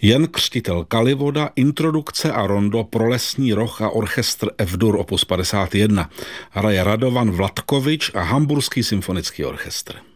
Jan Křtitel Kalivoda, introdukce a rondo pro lesní roh a orchestr F-dur opus 51. Hraje Radovan Vladkovič a Hamburský symfonický orchestr.